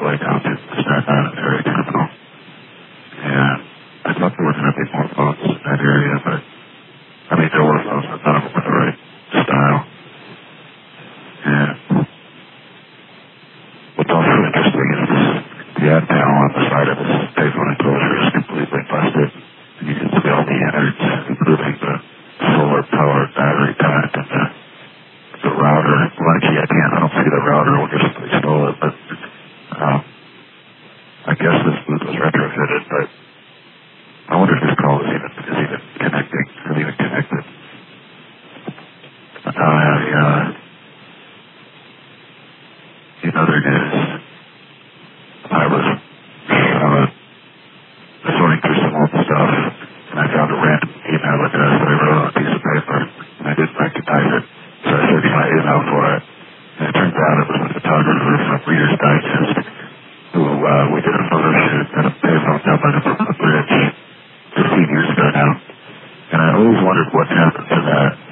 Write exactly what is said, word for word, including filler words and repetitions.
way down to the Staten Island area terminal. And I thought there were going to be more phones in that area, but I mean, there were phones, but none of them were the right style. And what's also interesting is the ad panel on the side of this payphone enclosure is completely busted. And you can see all the innards, including the solar-powered battery pack and the, the router. Well, actually, I can't. I don't see the router. I wonder if somebody stole it, but um, I guess this booth was retrofitted, but I wonder if this call is even, is even connecting, or even connected. I, uh, in other news, I was uh, sorting through some old stuff, and I found a random email address that I wrote on a piece of paper, and I didn't recognize it, so I searched my email for it, and it turns out it was a photographer from Reader's Digest, who uh, we did a photo shoot at a payphone down by the Brooklyn Bridge fifteen years ago now, and I always wondered what happened to that.